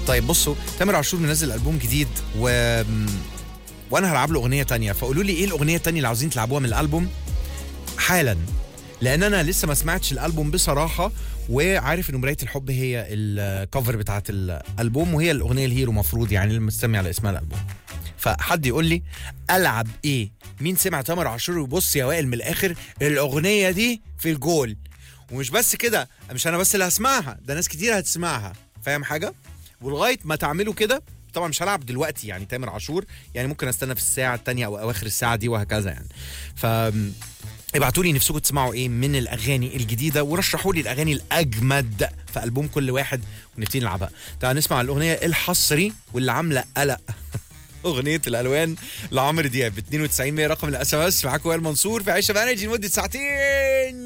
طيب بصوا، تامر عاشور منزل ألبوم جديد وانا هلعب له اغنيه تانية، فقولوا لي ايه الاغنيه التانية اللي عاوزين تلعبوها من الالبوم حالا، لان انا لسه ما سمعتش الالبوم بصراحه، وعارف ان مرايه الحب هي الكفر بتاعت الالبوم، وهي الاغنيه الهيرو مفروض يعني اللي مستمع على اسمها الالبوم. فحد يقول لي العب ايه؟ مين سمع تامر عاشور؟ وبص يا وائل، من الاخر الاغنيه دي في الجول، ومش بس كده، مش انا بس اللي هسمعها، ده ناس كتير هتسمعها، فاهم حاجه؟ ولغايه ما تعملوا كده، طبعا مش هلعب دلوقتي يعني تامر عاشور، يعني ممكن استنى في الساعه الثانيه او اواخر الساعه دي وهكذا يعني. ف ابعتوا لي نفسكم تسمعوا ايه من الاغاني الجديده، ورشحوا لي الاغاني الاجمد في البوم كل واحد، ونبتدي نلعبها. تعال نسمع الاغنيه الحصري واللي عامله قلق اغنيه الالوان لعمرو دياب. 92 100 رقم الاس ام اس. معاكم وائل منصور في عيشه بانرجي لمده ساعتين.